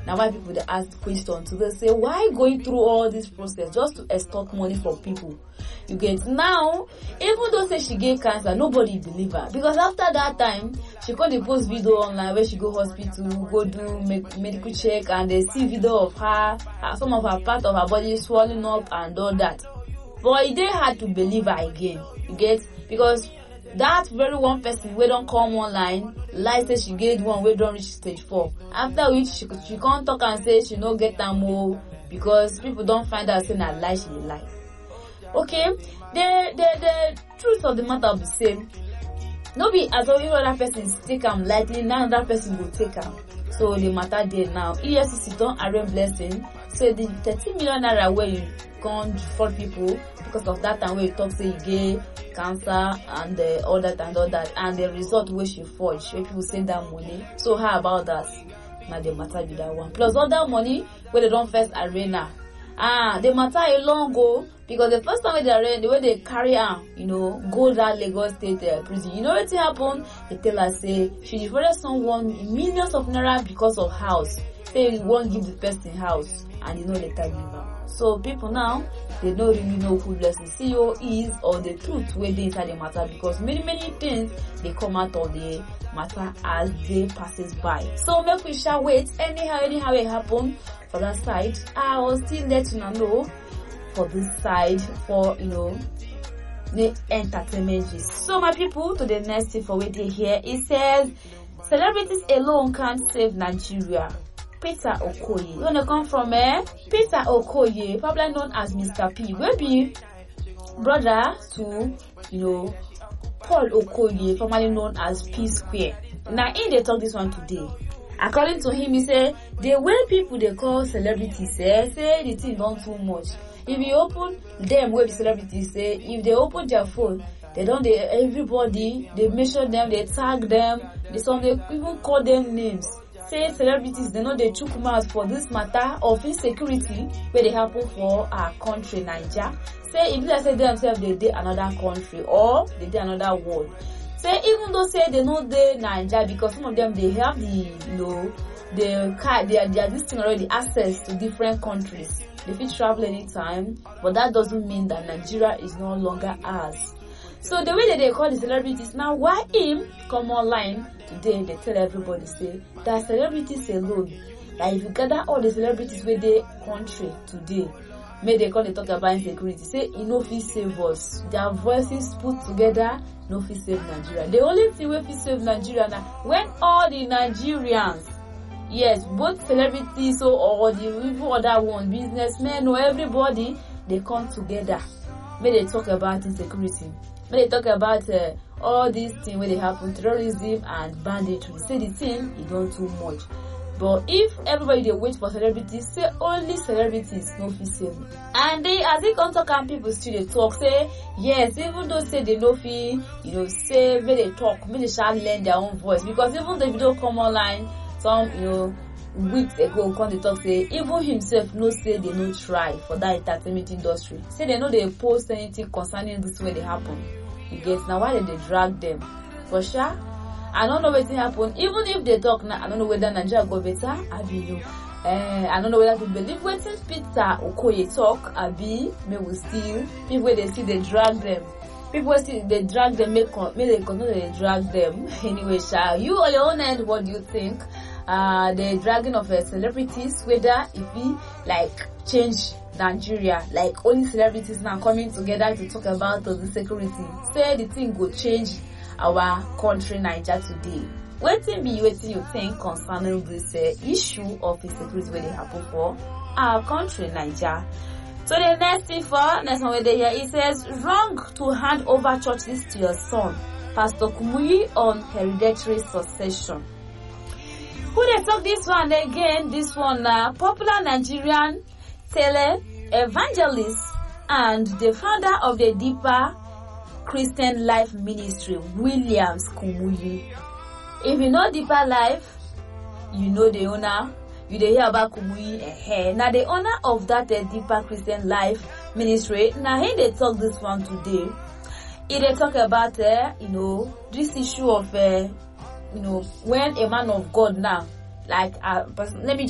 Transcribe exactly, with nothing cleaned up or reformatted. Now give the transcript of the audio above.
Now why people they ask questions to they say why going through all this process just to extort money from people. You get now, even though say she get cancer, nobody believe her because after that time she come dey post video online where she go hospital, go do make medical check, and they see video of her, her some of her part of her body swelling up and all that. But it dey hard to believe her again. You get, because that very one person wey don come online lie say she get one wey don reach stage four, after which she she come talk and say she no get am o because people don find out say na lie she dey lie. Okay, the the the truth of the matter be say no be as if other person take am lightly, now another person go take am. So the matter there now, E F C C don arraign Blessing say the thirty million naira wey you come fraud people because of that time wey you talk say you get cancer and uh, all that and all that, and the result wey she forge, wey people send that money. So how about that? Now the matter be that one. Plus other money where they don't first arena. Ah, the matter a long go because the first time they arena, the way they carry on, you know, go that Lagos State uh, prison. You know what happened? They tell her say she defrauded someone millions of naira because of house. Say you won't give the person house, and you know they tell you. So people now, they don't really know who Blessing C E O is or the truth where they inside the matter, because many many things they come out of the matter as they passes by. So make we shall wait. Anyhow, anyhow it happen for that side, I will still let you know for this side for you know the entertainment gist. So my people, to the next thing for waiting here, it says celebrities alone can't save Nigeria. Peter Okoye. You wanna come from eh? Peter Okoye, probably known as Mister P, will be brother to, you know, Paul Okoye, formerly known as P Square. Now, in they talk this one today. According to him, he said the way people they call celebrities say, say the thing don't too much. If you open them where the celebrities say, if they open their phone, they don't they everybody they measure them, they tag them, they some they even call them names. Say celebrities they know they took mouth for this matter of insecurity where they happen for our country Nigeria. Say if they say themselves they did another country or they did another world. Say even though say they know they Nigeria because some of them they have the you know the card they are they are this thing already access to different countries. They fit travel anytime, but that doesn't mean that Nigeria is no longer ours. So the way that they call the celebrities now, why him come online today? They tell everybody say that celebrities alone, like if you gather all the celebrities with the country today, may they call they talk about insecurity. Say you know fit save us. Their voices put together, no fit save Nigeria. The only thing we fit save Nigeria now when all the Nigerians, yes, both celebrities so or the even other one, businessmen or everybody, they come together. May they talk about insecurity. When they talk about uh, all these things where they happen, terrorism and banditry, say the thing is not too much. But if everybody they wait for celebrities, say only celebrities no fit save. And they as they come talk and people still they talk, say yes, even though say they no fit, you know, say when they talk, when they shall learn their own voice. Because even the video come online, some you know weeks ago come they talk say even himself no say they no try for that entertainment industry. Say they know they post anything concerning this way they happen. You get now why did they drag them? For sure. I don't know what happen. Even if they talk now, I don't know whether Nigeria go better. I be you. Uh, I don't know whether to believe what Peter Okoye talk. I be may we still people where they see they drag them. People where see they drag them make may they continue they drag them. Anyway, Sha, you on your own end, what do you think? Uh, the dragging of uh, celebrities, whether if we like change Nigeria, like only celebrities now coming together to talk about the security. Say the thing will change our country Nigeria today. Waiting be waiting you think concerning this uh, issue of insecurity where they happen for our country Nigeria. So the next thing for next one where they here it says wrong to hand over churches to your son, Pastor Kumuyi on hereditary succession. Who they talk this one again? This one uh, popular Nigerian tele evangelist and the founder of the Deeper Christian Life Ministry, Williams Kumuyi. If you know Deeper Life, you know the owner. You dey hear about Kumuyi. Eh, now the owner of that uh, Deeper Christian Life Ministry. Now he they talk this one today. He they talk about uh, you know this issue of uh, you know when a man of God now like uh, let me. Just